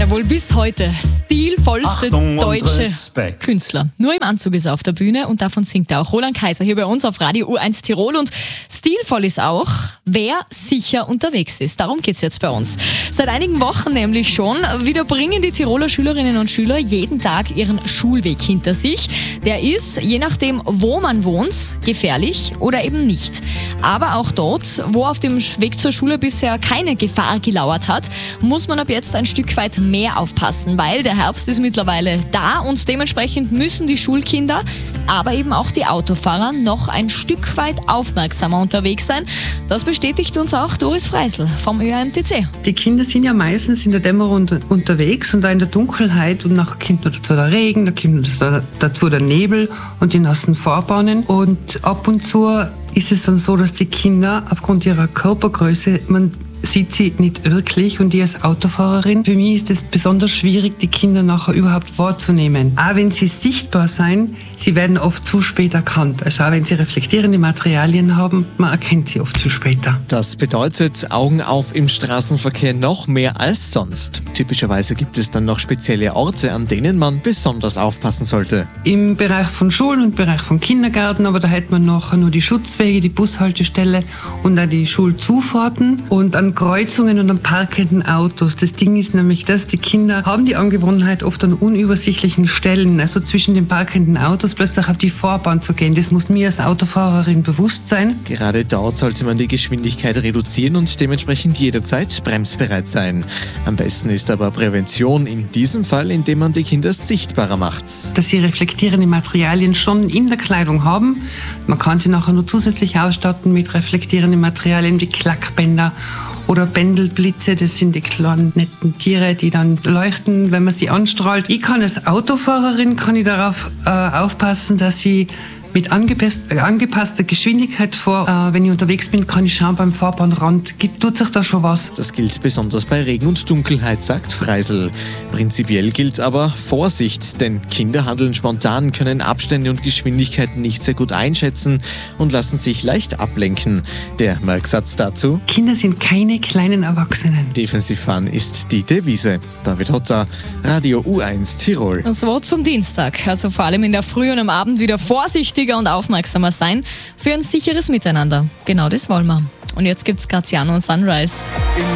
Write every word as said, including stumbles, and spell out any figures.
der wohl bis heute stilvollste Achtung und deutsche Respekt. Künstler. Nur im Anzug ist er auf der Bühne und davon singt er auch. Roland Kaiser hier bei uns auf Radio U eins Tirol. Und stilvoll ist auch, wer sicher unterwegs ist. Darum geht's jetzt bei uns. Seit einigen Wochen nämlich schon wieder bringen die Tiroler Schülerinnen und Schüler jeden Tag ihren Schulweg hinter sich. Der ist, je nachdem, wo man wohnt, gefährlich oder eben nicht. Aber auch dort, wo auf dem Weg zur Schule bisher keine Gefahr gelauert hat, muss man ab jetzt ein Stück weit mehr aufpassen, weil der Herbst ist mittlerweile da und dementsprechend müssen die Schulkinder, aber eben auch die Autofahrer noch ein Stück weit aufmerksamer unterwegs sein. Das bestätigt uns auch Doris Freisel vom Ö A M T C. Die Kinder sind ja meistens in der Dämmerung unterwegs und da in der Dunkelheit und nachher kommt noch dazu der Regen, da kommt dazu der Nebel und die nassen Fahrbahnen und ab und zu ist es dann so, dass die Kinder aufgrund ihrer Körpergröße, man sieht sie nicht wirklich und ich als Autofahrerin, für mich ist es besonders schwierig, die Kinder nachher überhaupt wahrzunehmen. Auch wenn sie sichtbar sein, sie werden oft zu spät erkannt. Also auch wenn sie reflektierende Materialien haben, man erkennt sie oft viel später. Das bedeutet Augen auf im Straßenverkehr noch mehr als sonst. Typischerweise gibt es dann noch spezielle Orte, an denen man besonders aufpassen sollte. Im Bereich von Schulen und im Bereich von Kindergärten, aber da hätte man nachher nur die Schutzwege, die Bushaltestelle und auch die Schulzufahrten und an Kreuzungen und an parkenden Autos. Das Ding ist nämlich das, die Kinder haben die Angewohnheit, oft an unübersichtlichen Stellen, also zwischen den parkenden Autos, plötzlich auf die Fahrbahn zu gehen. Das muss mir als Autofahrerin bewusst sein. Gerade dort sollte man die Geschwindigkeit reduzieren und dementsprechend jederzeit bremsbereit sein. Am besten ist aber Prävention, in diesem Fall, indem man die Kinder sichtbarer macht. Dass sie reflektierende Materialien schon in der Kleidung haben. Man kann sie nachher nur zusätzlich ausstatten mit reflektierenden Materialien wie Klackbänder oder Bändelblitze, das sind die kleinen netten Tiere, die dann leuchten, wenn man sie anstrahlt. Ich kann als Autofahrerin kann ich darauf äh, aufpassen, dass ich mit angepasst, äh, angepasster Geschwindigkeit vor, äh, wenn ich unterwegs bin, kann ich schauen beim Fahrbahnrand, gibt, tut sich da schon was. Das gilt besonders bei Regen und Dunkelheit, sagt Freisel. Prinzipiell gilt aber Vorsicht, denn Kinder handeln spontan, können Abstände und Geschwindigkeiten nicht sehr gut einschätzen und lassen sich leicht ablenken. Der Merksatz dazu: Kinder sind keine kleinen Erwachsenen. Defensiv fahren ist die Devise. David Hotter, Radio U eins Tirol. Das Wort zum Dienstag. Also vor allem in der Früh und am Abend wieder vorsichtiger und aufmerksamer sein für ein sicheres Miteinander. Genau das wollen wir. Und jetzt gibt's Graziano und Sunrise.